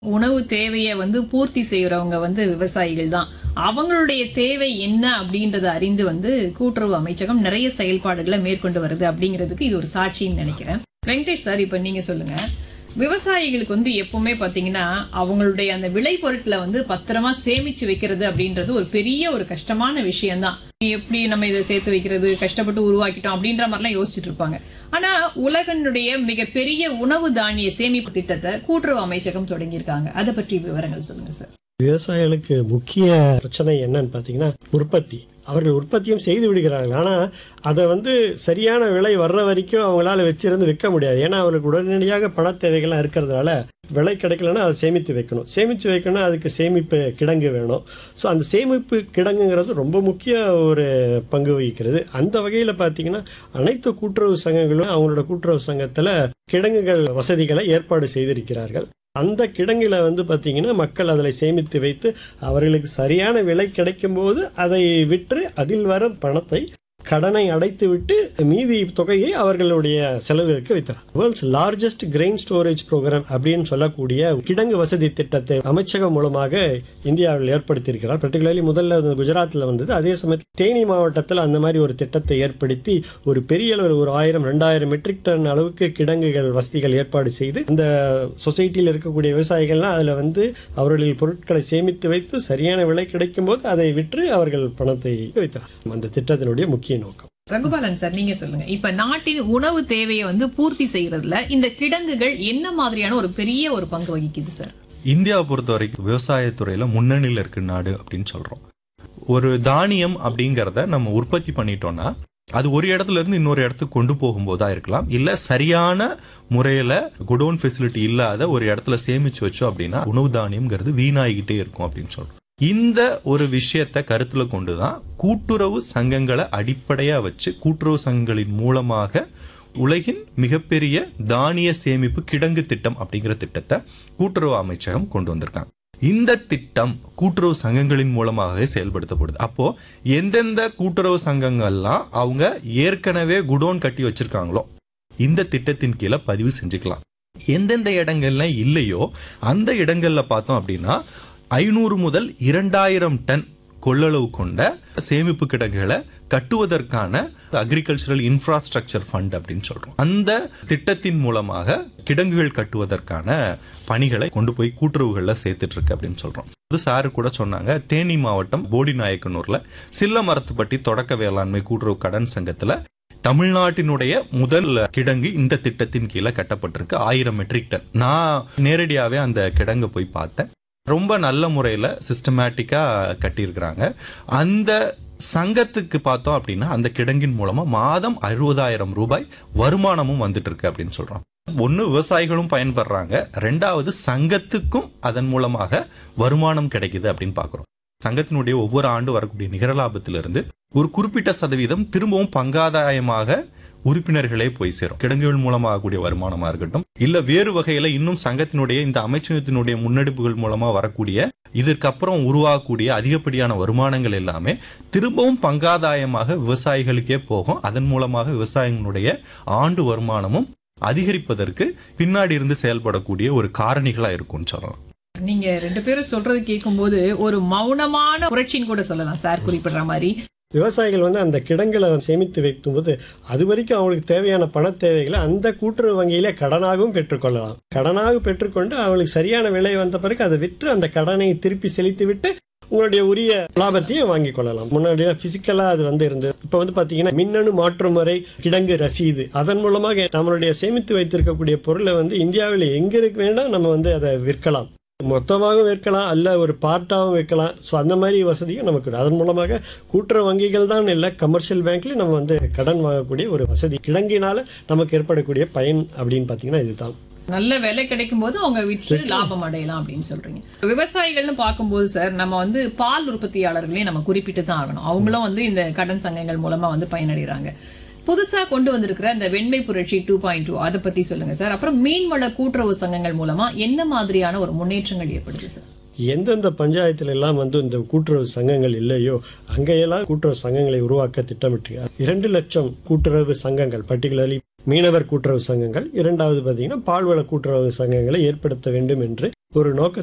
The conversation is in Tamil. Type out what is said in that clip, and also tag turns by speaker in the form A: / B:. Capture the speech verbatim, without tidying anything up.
A: உணவு தேவையை வந்து பூர்த்தி செய்யறவங்க வந்து விவசாயிகள் தான். அவங்களுடைய தேவை என்ன அப்படின்றத அறிந்து வந்து கூட்டுறவு அமைச்சகம் நிறைய செயல்பாடுகளை மேற்கொண்டு வருது அப்படிங்கிறதுக்கு இது ஒரு சாட்சின்னு நினைக்கிறேன். வெங்கடேஷ் சார், இப்ப நீங்க சொல்லுங்க. விவசாயிகளுக்கு வந்து எப்பவுமே பாத்தீங்கன்னா அவங்களுடைய அந்த விளை பொருட்களை வந்து பத்திரமா சேமிச்சு வைக்கிறது அப்படின்றது ஒரு பெரிய ஒரு கஷ்டமான விஷயம்தான். எப்படி நம்ம இதை சேர்த்து வைக்கிறது, கஷ்டப்பட்டு உருவாக்கிட்டோம் அப்படின்ற மாதிரிலாம் யோசிச்சுட்டு இருப்பாங்க. ஆனா உலகனுடைய மிகப்பெரிய உணவு தானிய சேமிப்பு திட்டத்தை கூட்டுறவு அமைச்சகம் தொடங்கியிருக்காங்க. அதை பற்றி விவரங்கள் சொல்லுங்க சார்.
B: விவசாயிகளுக்கு முக்கிய பிரச்சனை என்னன்னு பாத்தீங்கன்னா உற்பத்தி. அவர்கள் உற்பத்தியும் செய்து விடுகிறார்கள், ஆனா அதை வந்து சரியான விலை வர்ற வரைக்கும் அவங்களால வச்சிருந்து விற்க முடியாது. ஏன்னா அவர்களுக்கு உடனடியாக பண தேவைகள்லாம் இருக்கிறதுனால விலை கிடைக்கலன்னா அதை சேமித்து வைக்கணும். சேமித்து வைக்கணும், அதுக்கு சேமிப்பு கிடங்கு வேணும். ஸோ அந்த சேமிப்பு கிடங்குங்கிறது ரொம்ப முக்கிய ஒரு பங்கு வகிக்கிறது. அந்த வகையில் பார்த்தீங்கன்னா அனைத்து கூட்டுறவு சங்கங்களும் அவங்களோட கூட்டுறவு சங்கத்தில் கிடங்குகள் வசதிகளை ஏற்பாடு செய்திருக்கிறார்கள். அந்த கிடங்குல வந்து பார்த்தீங்கன்னா மக்கள் அதில் சேமித்து வைத்து அவர்களுக்கு சரியான விலை கிடைக்கும் போது அதை விற்று அதில் வரும் பணத்தை கடனை அடைத்து விட்டு மீதி தொகையை அவர்களுடைய செலவுகளுக்கு வைத்தார். World's largest grain storage program அப்படின்னு சொல்லக்கூடிய கிடங்கு வசதி திட்டத்தை அமைச்சகம் மூலமாக இந்தியாவில் ஏற்படுத்தியிருக்கிறார். பர்டிகுலர்லி முதல்ல குஜராத்தில் வந்தது. அதே சமயத்தில் தேனி மாவட்டத்தில் அந்த மாதிரி ஒரு திட்டத்தை ஏற்படுத்தி ஒரு பெரிய அளவில் ஒரு ஆயிரம் ரெண்டாயிரம் மெட்ரிக் டன் அளவுக்கு கிடங்குகள் வசதிகள் ஏற்பாடு செய்து இந்த சொசைட்டியில் இருக்கக்கூடிய விவசாயிகள்லாம் அதில் வந்து அவர்களின் பொருட்களை சேமித்து வைத்து சரியான விலை கிடைக்கும் போது அதை விற்று அவர்கள் பணத்தை வைத்தார். அந்த திட்டத்தினுடைய முக்கிய நோக்கம்.
A: ரகுபாலன் சார், நீங்க சொல்லுங்க. இப்ப நாட்டின் உணவு தேவையை வந்து பூர்த்தி செய்யறதுல இந்த கிடங்குகள் என்ன மாதிரியான ஒரு பெரிய ஒரு பங்கு வகிக்குது சார்?
C: இந்தியாவை பொறுத்த வரைக்கும் விவசாயத்துறையில முன்னணியில் இருக்கு நாடு அப்படின்னு சொல்றோம். ஒரு தானியம் அப்படிங்கறத நம்ம உற்பத்தி பண்ணிட்டோம்னா அது ஒரு இடத்துல இருந்து இன்னொரு இடத்துக்கு கொண்டு போகும்போதா இருக்கலாம், இல்ல சரியான முறையில குடோன் ஃபெசிலிட்டி இல்லாத ஒரு இடத்துல சேமிச்சு வச்சோம் அப்படின்னா உணவு தானியம்ங்கிறது வீணாகிட்டே இருக்கும் அப்படின்னு சொல்றோம். இந்த ஒரு விஷயத்தை கருத்துல கொண்டுதான் கூட்டுறவு சங்கங்களை அடிப்படையா வச்சு கூட்டுறவு சங்கங்களின் மூலமாக உலகின் மிகப்பெரிய தானிய சேமிப்பு கிடங்கு திட்டம் அப்படிங்கிற திட்டத்தை கூட்டுறவு அமைச்சகம் கொண்டு வந்திருக்காங்க. இந்த திட்டம் கூட்டுறவு சங்கங்களின் மூலமாகவே செயல்படுத்தப்படுது. அப்போ எந்தெந்த கூட்டுறவு சங்கங்கள்லாம் அவங்க ஏற்கனவே குடோன் கட்டி வச்சிருக்காங்களோ இந்த திட்டத்தின் கீழே பதிவு செஞ்சுக்கலாம். எந்தெந்த இடங்கள்ல இல்லையோ அந்த இடங்கள்ல பார்த்தோம் அப்படின்னா ஐநூறு முதல் இரண்டாயிரம் டன் கொள்ளளவு கொண்ட சேமிப்பு கிடங்குகளை கட்டுவதற்கான அக்ரிகல்ச்சரல் இன்ஃப்ராஸ்ட்ரக்சர் ஃபண்ட் அப்படின்னு சொல்றோம். அந்த திட்டத்தின் மூலமாக கிடங்குகள் கட்டுவதற்கான பணிகளை கொண்டு போய் கூட்டுறவுகள்ல சேர்த்துட்டு இருக்கு அப்படின்னு சொல்றோம். அது சாரு கூட சொன்னாங்க, தேனி மாவட்டம் போடி நாயக்கனூர்ல சில்ல மரத்துப்பட்டி தொடக்க வேளாண்மை கூட்டுறவு கடன் சங்கத்துல தமிழ்நாட்டினுடைய முதல் கிடங்கு இந்த திட்டத்தின் கீழே கட்டப்பட்டிருக்கு. ஆயிரம் மெட்ரிக் டன். நான் நேரடியாவே அந்த கிடங்கு போய் பார்த்தேன். ரொம்ப நல்ல முறையில சிஸ்டமேட்டிக்கா கட்டியிருக்கிறாங்க. அந்த சங்கத்துக்கு பார்த்தோம் அப்படின்னா அந்த கிடங்கின் மூலமா மாதம் அறுபதாயிரம் ரூபாய் வருமானமும் வந்துட்டு இருக்கு அப்படின்னு சொல்றோம். ஒன்னு விவசாயிகளும் பயன்படுறாங்க, ரெண்டாவது சங்கத்துக்கும் அதன் மூலமாக வருமானம் கிடைக்குது அப்படின்னு பாக்குறோம். சங்கத்தினுடைய ஒவ்வொரு ஆண்டு வரக்கூடிய நிகர லாபத்திலிருந்து ஒரு குறிப்பிட்ட சதவீதம் திரும்பவும் பங்காதாயமாக உறுப்பினர்களே போய் சேரும். கிடங்குகள் மூலமாக கூடிய வருமானமா இருக்கட்டும், இல்ல வேறு வகையில இன்னும் சங்கத்தினுடைய இந்த அமைச்சகத்தினுடைய முன்னெடுப்புகள் மூலமா வரக்கூடிய இதற்கப்புறம் உருவாகக்கூடிய அதிகப்படியான வருமானங்கள் எல்லாமே திரும்பவும் பங்காதாயமாக விவசாயிகளுக்கே போகும். அதன் மூலமாக விவசாயிகளுடைய ஆண்டு வருமானமும் அதிகரிப்பதற்கு பின்னாடி இருந்து செயல்படக்கூடிய ஒரு காரணிகளா இருக்கும்னு சொல்லலாம்.
A: நீங்க ரெண்டு பேரும் சொல்றது கேட்கும் போது ஒரு மௌனமான புரட்சின்னு கூட சொல்லலாம் சார் குறிப்பிடுற மாதிரி.
B: விவசாயிகள் வந்து அந்த கிடங்களை சேமித்து வைக்கும் போது அது வரைக்கும் அவங்களுக்கு தேவையான பண தேவைகளை அந்த கூட்டுறவு வங்கியிலே கடனாகவும் பெற்றுக்கொள்ளலாம். கடனாக பெற்றுக்கொண்டு அவங்களுக்கு சரியான விலை வந்த பிறகு அதை விற்று அந்த கடனை திருப்பி செலுத்தி விட்டு உங்களுடைய உரிய லாபத்தையும் வாங்கிக் கொள்ளலாம். முன்னாடி பிசிக்கலா அது வந்து இருந்தது. இப்ப வந்து பாத்தீங்கன்னா மின்னணு மாற்று முறை கிடங்கு ரசீது, அதன் மூலமாக நம்மளுடைய சேமித்து வைத்திருக்கக்கூடிய பொருளை வந்து இந்தியாவில் எங்க இருக்கு வேண்டாம் நம்ம வந்து அதை விற்கலாம். மொத்தமாக விற்கலாம், அல்ல ஒரு பார்ட்டாகவும் விற்கலாம். ஸோ அந்த மாதிரி வசதியும் நமக்கு அதன் மூலமாக கூட்டுறவு வங்கிகள் தான் இல்லை, கமர்ஷியல் பேங்க்ல நம்ம வந்து கடன் வாங்கக்கூடிய ஒரு வசதி கிடங்கினால நமக்கு ஏற்படக்கூடிய பயன் அப்படின்னு பாத்தீங்கன்னா இதுதான்.
A: நல்ல விலை கிடைக்கும் போது அவங்க விற்று லாபம் அடையலாம் அப்படின்னு சொல்றீங்க. விவசாயிகள்னு பார்க்கும்போது சார் நம்ம வந்து பால் உற்பத்தியாளர்களையும் நம்ம குறிப்பிட்டு தான் ஆகணும். அவங்களும் வந்து இந்த கடன் சங்கங்கள் மூலமா வந்து பயனடைகிறாங்க. புதுசா கொண்டு வந்திருக்கிற இந்த வெண்மை புரட்சி டூ பாயிண்ட் டூ அதை பத்தி சொல்லுங்க சார். அப்புறம் மீன்வள கூட்டுறவு சங்கங்கள் மூலமா என்ன மாதிரியான ஒரு முன்னேற்றங்கள் ஏற்படுது சார்?
B: எந்தெந்த பஞ்சாயத்துல எல்லாம் வந்து இந்த கூட்டுறவு சங்கங்கள் இல்லையோ அங்கெல்லாம் கூட்டுறவு சங்கங்களை உருவாக்க திட்டமிட்டு இரண்டு லட்சம் கூட்டுறவு சங்கங்கள், பர்டிகுலர்லி மீனவர் கூட்டுறவு சங்கங்கள், இரண்டாவது பார்த்தீங்கன்னா பால்வள கூட்டுறவு சங்கங்களை ஏற்படுத்த வேண்டும் என்று ஒரு நோக்க